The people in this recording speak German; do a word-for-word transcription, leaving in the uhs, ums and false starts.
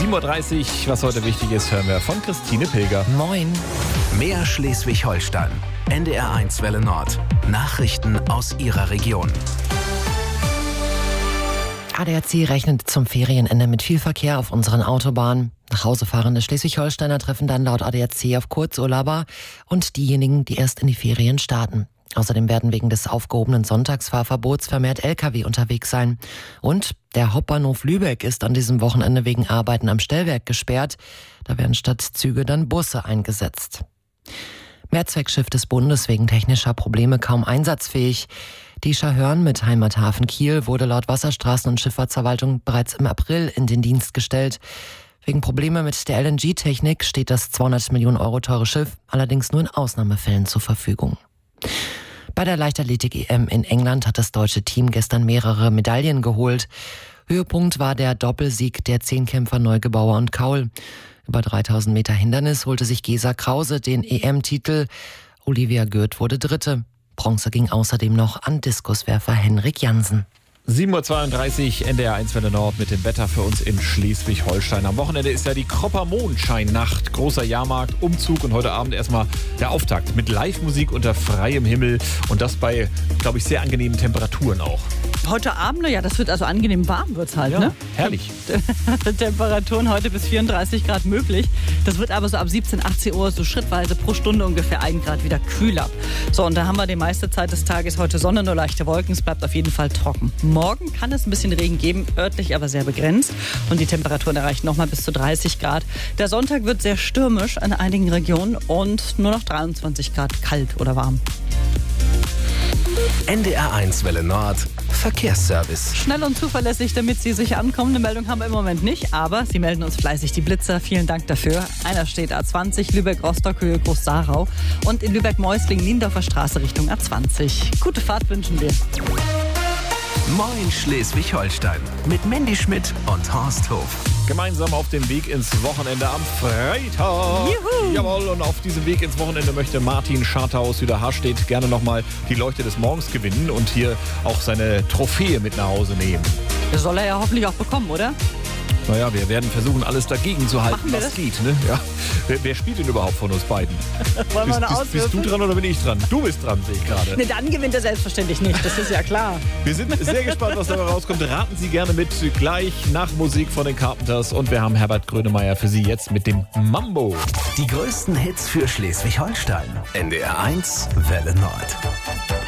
sieben Uhr dreißig, was heute wichtig ist, hören wir von Christine Pilger. Moin. Mehr Schleswig-Holstein. N D R eins Welle Nord. Nachrichten aus Ihrer Region. A D A C rechnet zum Ferienende mit viel Verkehr auf unseren Autobahnen. Nach Hause fahrende Schleswig-Holsteiner treffen dann laut A D A C auf Kurzurlauber und diejenigen, die erst in die Ferien starten. Außerdem werden wegen des aufgehobenen Sonntagsfahrverbots vermehrt L K W unterwegs sein. Und der Hauptbahnhof Lübeck ist an diesem Wochenende wegen Arbeiten am Stellwerk gesperrt. Da werden statt Züge dann Busse eingesetzt. Mehrzweckschiff des Bundes wegen technischer Probleme kaum einsatzfähig. Die Schahörn mit Heimathafen Kiel wurde laut Wasserstraßen- und Schifffahrtsverwaltung bereits im April in den Dienst gestellt. Wegen Probleme mit der L N G-Technik steht das zweihundert Millionen Euro teure Schiff allerdings nur in Ausnahmefällen zur Verfügung. Bei der Leichtathletik-E M in England hat das deutsche Team gestern mehrere Medaillen geholt. Höhepunkt war der Doppelsieg der Zehnkämpfer Neugebauer und Kaul. Über dreitausend Meter Hindernis holte sich Gesa Krause den E M-Titel. Olivia Gürt wurde Dritte. Bronze ging außerdem noch an Diskuswerfer Henrik Jansen. sieben Uhr zweiunddreißig, N D R eins Welle Nord mit dem Wetter für uns in Schleswig-Holstein. Am Wochenende ist ja die Kropper Mondscheinnacht, großer Jahrmarkt, Umzug und heute Abend erstmal der Auftakt mit Live-Musik unter freiem Himmel und das bei, glaube ich, sehr angenehmen Temperaturen auch. Heute Abend, ja, das wird also angenehm warm, wird's halt, Ja, ne? herrlich. Temperaturen heute bis vierunddreißig Grad möglich. Das wird aber so ab siebzehn, achtzehn Uhr so schrittweise pro Stunde ungefähr ein Grad wieder kühler. So, und da haben wir die meiste Zeit des Tages heute Sonne, nur leichte Wolken. Es bleibt auf jeden Fall trocken. Morgen kann es ein bisschen Regen geben, örtlich aber sehr begrenzt. Und die Temperaturen erreichen nochmal bis zu dreißig Grad. Der Sonntag wird sehr stürmisch in einigen Regionen und nur noch dreiundzwanzig Grad kalt oder warm. N D R eins Welle Nord. Verkehrsservice. Schnell und zuverlässig, damit Sie sicher ankommen. Eine Meldung haben wir im Moment nicht, aber Sie melden uns fleißig die Blitzer. Vielen Dank dafür. Einer steht A zwanzig, Lübeck-Rostock, Höhe Groß-Sarau und in Lübeck-Meusling, Niendorfer Straße Richtung A zwanzig. Gute Fahrt wünschen wir. Moin Schleswig-Holstein. Mit Mandy Schmidt und Horst Hof. Gemeinsam auf dem Weg ins Wochenende am Freitag. Juhu. Jawohl, und auf diesem Weg ins Wochenende möchte Martin Scharter aus Süderharstedt gerne nochmal die Leuchte des Morgens gewinnen und hier auch seine Trophäe mit nach Hause nehmen. Das soll er ja hoffentlich auch bekommen, oder? Naja, wir werden versuchen, alles dagegen zu halten, Machen wir was das? geht. Ne? Ja. Wer, wer spielt denn überhaupt von uns beiden? Wollen Bist, wir eine bist, bist du dran oder bin ich dran? Du bist dran, sehe ich gerade. Ne, dann gewinnt er selbstverständlich nicht, das ist ja klar. Wir sind sehr gespannt, was dabei rauskommt. Raten Sie gerne mit, gleich nach Musik von den Carpenters. Und wir haben Herbert Grönemeyer für Sie jetzt mit dem Mambo. Die größten Hits für Schleswig-Holstein. N D R eins Welle Nord.